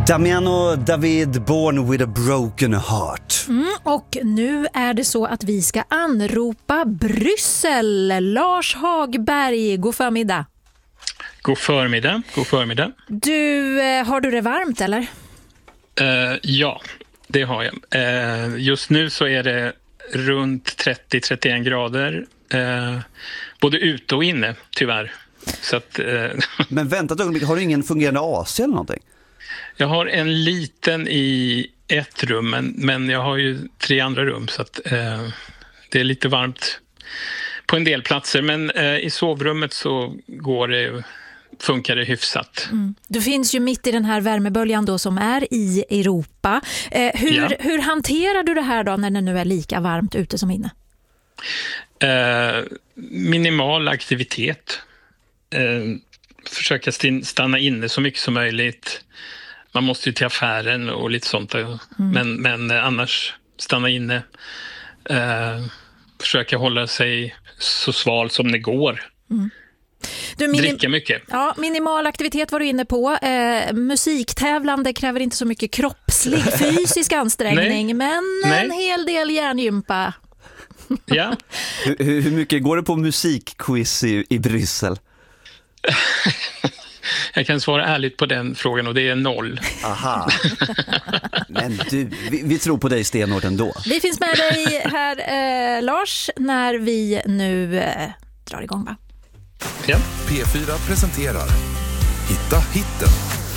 Damiano David, Born with a broken heart. Och nu är det så att vi ska anropa Bryssel. Lars Hagberg, god förmiddag. God förmiddag, god förmiddag. Har du det varmt eller? Ja, det har jag. Just nu så är det runt 30-31 grader. Både ute och inne, tyvärr. Så att, Men vänta ett ögonblick, har du ingen fungerande AC eller någonting? Jag har en liten i ett rum, men jag har ju 3 andra rum så att det är lite varmt på en del platser. Men i sovrummet så funkar det hyfsat. Du finns ju mitt i den här värmeböljan då som är i Europa. Hur hanterar du det här då när det nu är lika varmt ute som inne? Minimal aktivitet. Försöka stanna inne så mycket som möjligt. Man måste ju till affären och lite sånt. Men annars stanna inne. Försöka hålla sig så sval som det går. Dricka mycket. Ja, minimal aktivitet var du inne på. Musiktävlande kräver inte så mycket kroppslig, fysisk ansträngning. Men en hel del hjärngympa. Ja. Hur mycket går det på musikquiz i Bryssel? Jag kan svara ärligt på den frågan och det är 0. Aha. Men du, vi tror på dig stenhårt ändå. Vi finns med dig här, Lars, när vi nu drar igång, va? Ja. P4 presenterar Hitta hitten.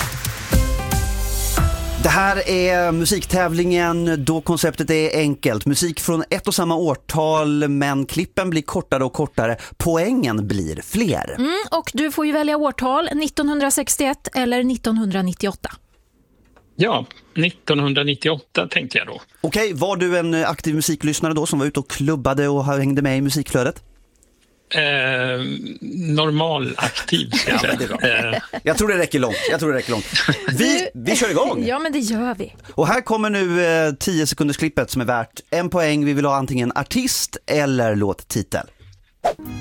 Det här är musiktävlingen då konceptet är enkelt. Musik från ett och samma årtal, men klippen blir kortare och kortare. Poängen blir fler. Och du får ju välja årtal, 1961 eller 1998. Ja, 1998 tänkte jag då. Okej, var du en aktiv musiklyssnare då som var ute och klubbade och hängde med i musikflödet? Normal aktiv ska jag säga. Jag tror det räcker långt. Vi kör igång. Ja, men det gör vi. Och här kommer nu 10 sekunders klippet som är värt 1 poäng. Vi vill ha antingen artist eller låttitel.